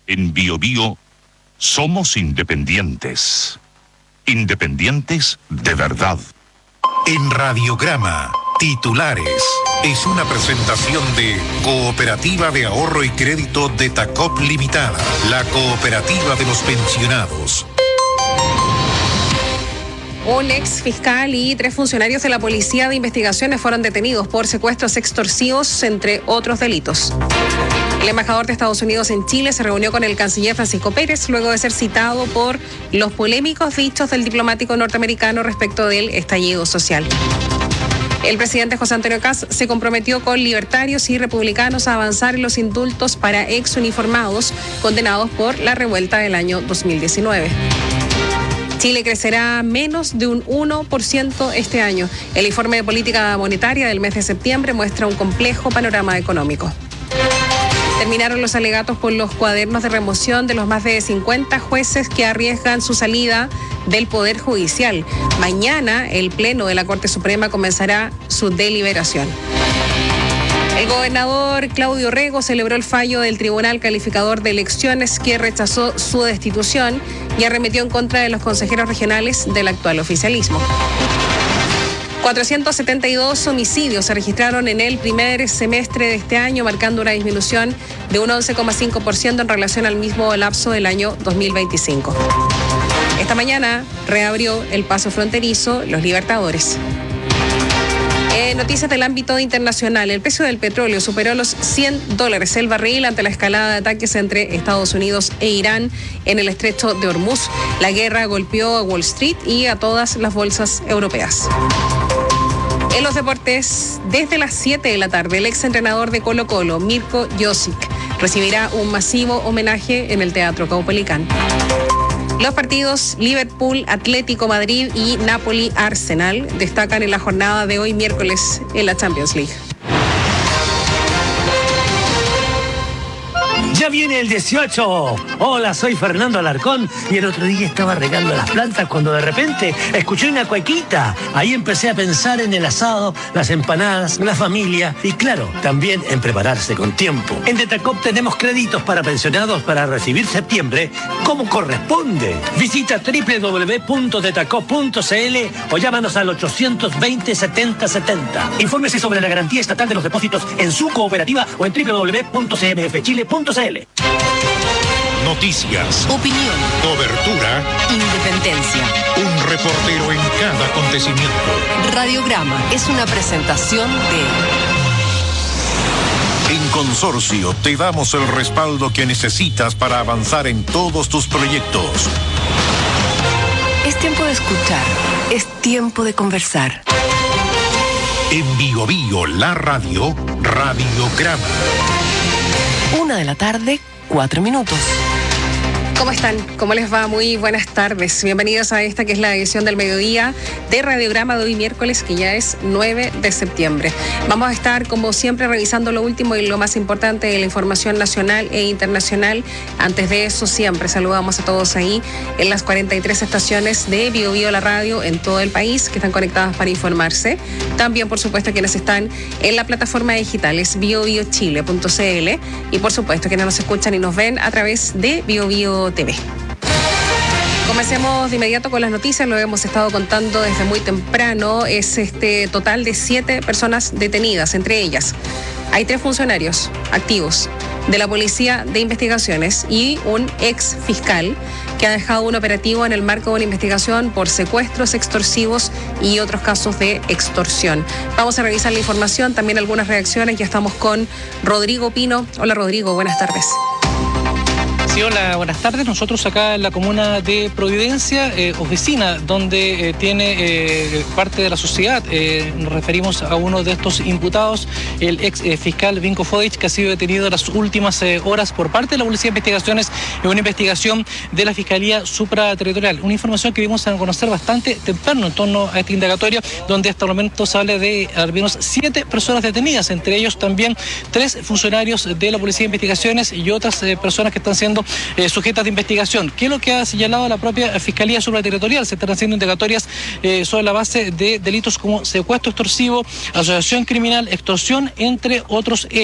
En BioBio somos independientes. Independientes de verdad. En Radiograma, titulares. Es una presentación de Cooperativa de Ahorro y Crédito de Tacop Limitada, la cooperativa de los pensionados. Un ex fiscal y 3 funcionarios de la Policía de Investigaciones fueron detenidos por secuestros extorsivos, entre otros delitos. El embajador de Estados Unidos en Chile se reunió con el canciller Francisco Pérez luego de ser citado por los polémicos dichos del diplomático norteamericano respecto del estallido social. El presidente José Antonio Kast se comprometió con libertarios y republicanos a avanzar en los indultos para ex uniformados condenados por la revuelta del año 2019. Chile crecerá menos de un 1% este año. El informe de política monetaria del mes de septiembre muestra un complejo panorama económico. Terminaron los alegatos por los cuadernos de remoción de los más de 50 jueces que arriesgan su salida del Poder Judicial. Mañana el Pleno de la Corte Suprema comenzará su deliberación. El gobernador Claudio Rego celebró el fallo del Tribunal Calificador de Elecciones que rechazó su destitución y arremetió en contra de los consejeros regionales del actual oficialismo. 472 homicidios se registraron en el primer semestre de este año, marcando una disminución de un 11,5% en relación al mismo lapso del año 2025. Esta mañana reabrió el paso fronterizo Los Libertadores. Noticias del ámbito internacional. El precio del petróleo superó los $100 el barril ante la escalada de ataques entre Estados Unidos e Irán en el estrecho de Hormuz. La guerra golpeó a Wall Street y a todas las bolsas europeas. En los deportes, desde las 7 de la tarde, el exentrenador de Colo-Colo, Mirko Josic, recibirá un masivo homenaje en el Teatro Caupolicán. Los partidos Liverpool, Atlético Madrid y Napoli Arsenal destacan en la jornada de hoy miércoles en la Champions League. ¡Ya viene el 18! Hola, soy Fernando Alarcón y el otro día estaba regando las plantas cuando de repente escuché una cuequita. Ahí empecé a pensar en el asado, las empanadas, la familia y claro, también en prepararse con tiempo. En Detacop tenemos créditos para pensionados para recibir septiembre como corresponde. Visita www.detacop.cl o llámanos al 820-7070. Infórmese sobre la garantía estatal de los depósitos en su cooperativa o en www.cmfchile.cl. Noticias, opinión, cobertura, independencia. un reportero en cada acontecimiento. Radiograma es una presentación de... En Consorcio te damos el respaldo que necesitas para avanzar en todos tus proyectos. Es tiempo de escuchar, es tiempo de conversar. En BioBio, la radio, Radiograma. 1:04 p.m. ¿Cómo están? ¿Cómo les va? Muy buenas tardes. Bienvenidos a esta que es la edición del mediodía de Radiograma de hoy miércoles, que ya es 9 de septiembre. Vamos a estar, como siempre, revisando lo último y lo más importante de la información nacional e internacional. Antes de eso, siempre saludamos a todos ahí en las 43 estaciones de BioBio la radio en todo el país que están conectadas para informarse. También, por supuesto, quienes están en la plataforma digital es biobiochile.cl y, por supuesto, quienes nos escuchan y nos ven a través de BioBio TV. Comencemos de inmediato con las noticias, lo hemos estado contando desde muy temprano. Es total de 7 personas detenidas, entre ellas hay 3 funcionarios activos de la Policía de Investigaciones y un ex fiscal que ha dejado un operativo en el marco de una investigación por secuestros extorsivos y otros casos de extorsión. Vamos a revisar la información, también algunas reacciones. Ya estamos con Rodrigo Pino. Hola Rodrigo, buenas tardes. Sí, hola, buenas tardes. Nosotros acá en la comuna de Providencia, oficina donde tiene parte de la sociedad, nos referimos a uno de estos imputados, el ex fiscal Vinko Fodic, que ha sido detenido en las últimas horas por parte de la Policía de Investigaciones en una investigación de la Fiscalía Supraterritorial. Una información que vimos a conocer bastante temprano en torno a este indagatorio, donde hasta el momento se habla de al menos 7 personas detenidas, entre ellos también 3 funcionarios de la Policía de Investigaciones y otras personas que están siendo sujetas de investigación. ¿Qué es lo que ha señalado la propia Fiscalía Supraterritorial? Se están haciendo indagatorias sobre la base de delitos como secuestro extorsivo, asociación criminal, extorsión, entre otros